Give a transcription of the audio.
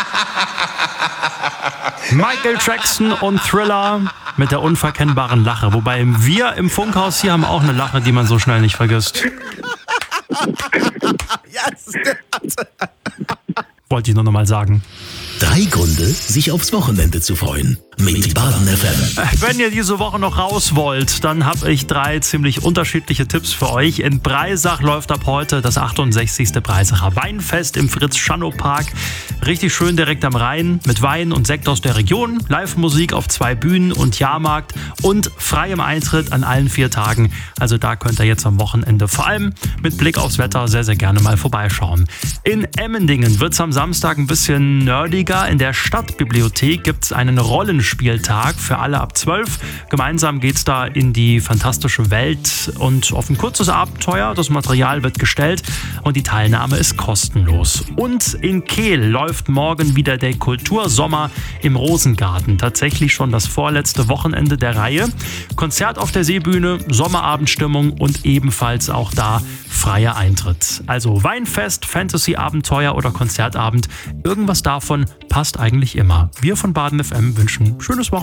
Michael Jackson und Thriller mit der unverkennbaren Lache. Wobei wir im Funkhaus hier haben auch eine Lache, die man so schnell nicht vergisst. Wollte ich nur noch mal sagen. 3 Gründe, sich aufs Wochenende zu freuen. Mit Baden FM. Wenn ihr diese Woche noch raus wollt, dann habe ich 3 ziemlich unterschiedliche Tipps für euch. In Breisach läuft ab heute das 68. Breisacher Weinfest im Fritz-Schannow-Park. Richtig schön direkt am Rhein mit Wein und Sekt aus der Region, Live-Musik auf 2 Bühnen und Jahrmarkt und freiem Eintritt an allen 4 Tagen. Also da könnt ihr jetzt am Wochenende vor allem mit Blick aufs Wetter sehr, sehr gerne mal vorbeischauen. In Emmendingen wird es am Samstag ein bisschen nerdiger. In der Stadtbibliothek gibt es einen Rollenspieltag für alle ab 12. Gemeinsam geht es da in die fantastische Welt und auf ein kurzes Abenteuer. Das Material wird gestellt und die Teilnahme ist kostenlos. Und in Kehl läuft morgen wieder der Kultursommer im Rosengarten. Tatsächlich schon das vorletzte Wochenende der Reihe. Konzert auf der Seebühne, Sommerabendstimmung und ebenfalls auch da freier Eintritt. Also Weinfest, Fantasy-Abenteuer oder Konzertabend. Irgendwas davon passt eigentlich immer. Wir von Baden FM wünschen schönes Wochenende.